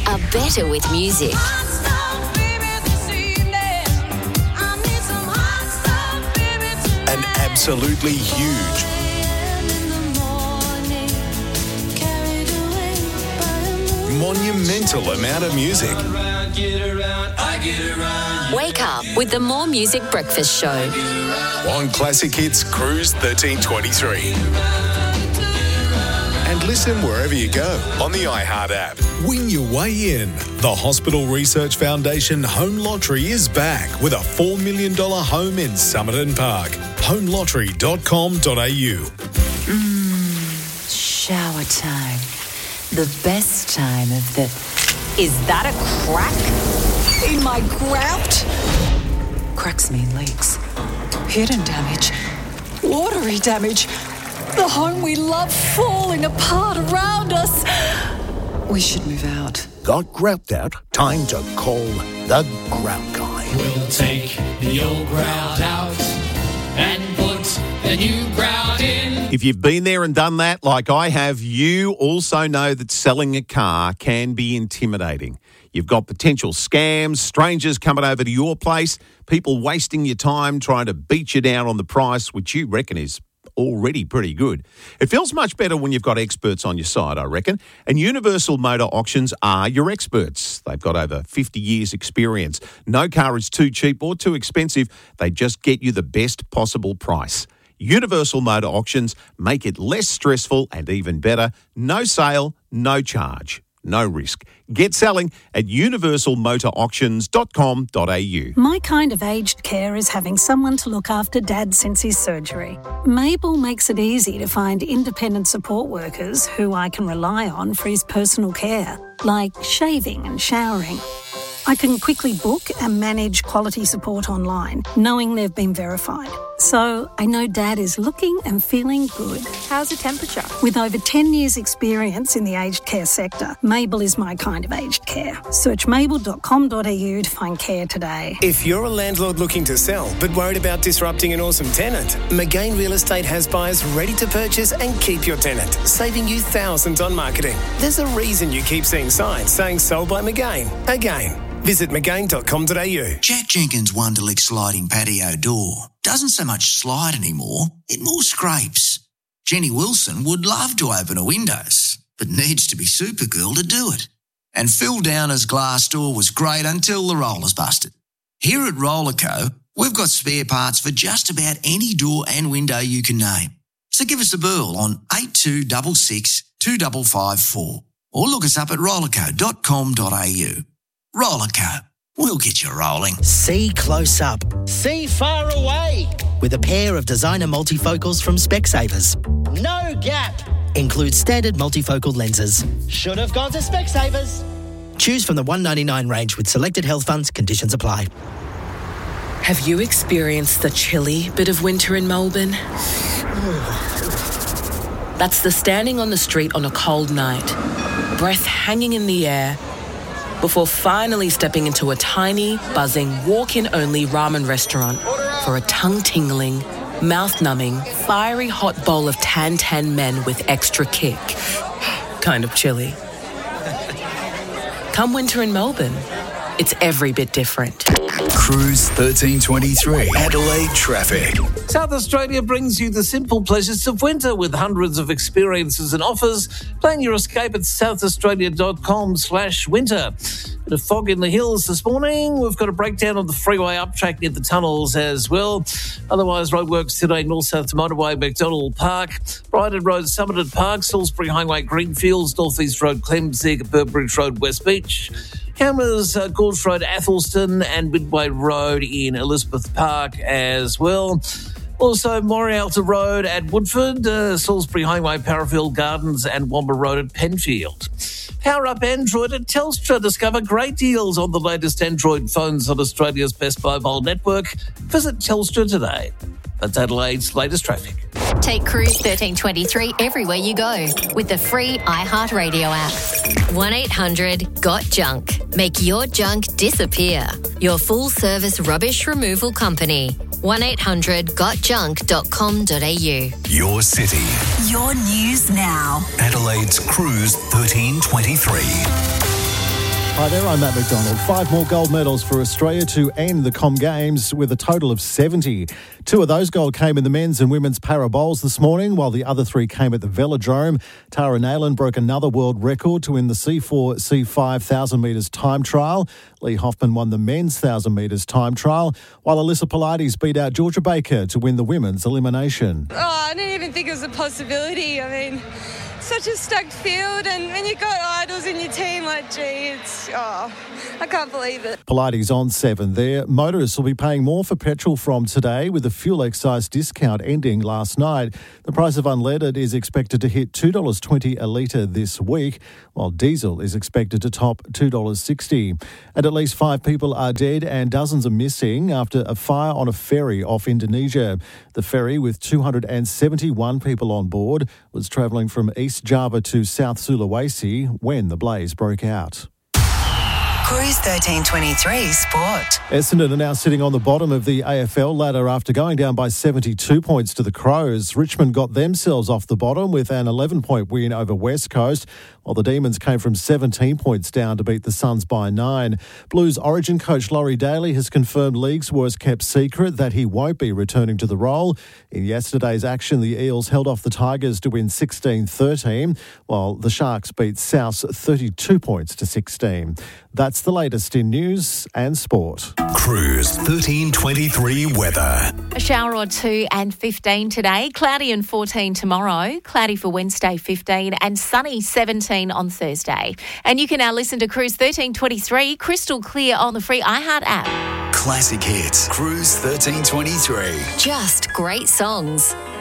are better with music. An absolutely huge, monumental amount of music. Wake up with the More Music Breakfast Show. On Classic Hits Cruise 1323. And listen wherever you go on the iHeart app. Win your way in. The Hospital Research Foundation Home Lottery is back with a $4 million home in Somerton Park. homeLottery.com.au. Shower time. The best time of the... Is that a crack in my grout? Cracks mean leaks. Hidden damage. Watery damage. The home we love falling apart around us. We should move out. Got grout out? Time to call the Grout Guy. We'll take the old grout out and put the new grout in. If you've been there and done that, like I have, you also know that selling a car can be intimidating. You've got potential scams, strangers coming over to your place, people wasting your time trying to beat you down on the price, which you reckon is already pretty good. It feels much better when you've got experts on your side, I reckon. And Universal Motor Auctions are your experts. They've got over 50 years' experience. No car is too cheap or too expensive. They just get you the best possible price. Universal Motor Auctions make it less stressful and even better. No sale, no charge, no risk. Get selling at universalmotorauctions.com.au. My kind of aged care is having someone to look after Dad since his surgery. Mabel makes it easy to find independent support workers who I can rely on for his personal care, like shaving and showering. I can quickly book and manage quality support online, knowing they've been verified. So I know Dad is looking and feeling good. How's the temperature? With over 10 years' experience in the aged care sector, Mabel is my kind of aged care. Search mabel.com.au to find care today. If you're a landlord looking to sell but worried about disrupting an awesome tenant, McGain Real Estate has buyers ready to purchase and keep your tenant, saving you thousands on marketing. There's a reason you keep seeing signs saying sold by McGain. Again. Visit McGain.com.au. Jack Jenkins' Wonderlick sliding patio door doesn't so much slide anymore, it more scrapes. Jenny Wilson would love to open her windows, but needs to be Supergirl to do it. And Phil Downer's glass door was great until the rollers busted. Here at Rollerco, we've got spare parts for just about any door and window you can name. So give us a burl on 8266 2554 or look us up at rollerco.com.au. Rollerco, we'll get you rolling. See close up. See far away. With a pair of designer multifocals from Specsavers. No gap. Includes standard multifocal lenses. Should have gone to Specsavers. Choose from the $199 range with selected health funds. Conditions apply. Have you experienced the chilly bit of winter in Melbourne? That's the standing on the street on a cold night, breath hanging in the air, before finally stepping into a tiny, buzzing, walk-in-only ramen restaurant for a tongue-tingling, mouth-numbing, fiery hot bowl of tan men with extra kick. Kind of chilly. Come winter in Melbourne, it's every bit different. Cruise 1323. Adelaide traffic. South Australia brings you the simple pleasures of winter with hundreds of experiences and offers. Plan your escape at southaustralia.com/winter. Bit of fog in the hills this morning. We've got a breakdown of the freeway uptrack near the tunnels as well. Otherwise, roadworks today, north-south to motorway, McDonald Park, Brighton Road, Somerton Park, Salisbury Highway, Greenfields, North East Road, Clemzig, Burbridge Road, West Beach. Cameras, Gorge Road, Athelston, and Midway Road in Elizabeth Park as well. Also, Morialta Road at Woodford, Salisbury Highway, Parafield Gardens, and Wamba Road at Penfield. Power up Android at Telstra. Discover great deals on the latest Android phones on Australia's best mobile network. Visit Telstra today. That's Adelaide's latest traffic. Take Cruise 1323 everywhere you go with the free iHeartRadio app. 1-800-GOT-JUNK. Make your junk disappear. Your full-service rubbish removal company. 1-800-GOTJUNK.com.au. Your city. Your news now. Adelaide's Cruise 1323. Hi there, I'm Matt McDonald. 5 more gold medals for Australia to end the Com Games with a total of 70. 2 of those gold came in the men's and women's para bowls this morning, while the other 3 came at the Velodrome. Tara Nayland broke another world record to win the C4, C5 1,000 metres time trial. Lee Hoffman won the men's 1,000 metres time trial, while Alyssa Pilates beat out Georgia Baker to win the women's elimination. Oh, I didn't even think it was a possibility. I mean, such a stacked field, and when you've got idols in your team, like, gee, I can't believe it. Pilates on 7 there. Motorists will be paying more for petrol from today, with the fuel excise discount ending last night. The price of unleaded is expected to hit $2.20 a litre this week, while diesel is expected to top $2.60. And at least 5 people are dead and dozens are missing after a fire on a ferry off Indonesia. The ferry, with 271 people on board, was travelling from East Java to South Sulawesi when the blaze broke out. Cruise 1323 Sport. Essendon are now sitting on the bottom of the AFL ladder after going down by 72 points to the Crows. Richmond got themselves off the bottom with an 11-point win over West Coast, while the Demons came from 17 points down to beat the Suns by 9. Blues Origin coach Laurie Daly has confirmed league's worst-kept secret that he won't be returning to the role. In yesterday's action, the Eels held off the Tigers to win 16-13, while the Sharks beat Souths 32 points to 16. That's the latest in news and sport. Cruise 1323 weather. A shower or 2 and 15 today. Cloudy and 14 tomorrow. Cloudy for Wednesday 15 and sunny 17 on Thursday. And you can now listen to Cruise 1323 crystal clear on the free iHeart app. Classic hits. Cruise 1323. Just great songs.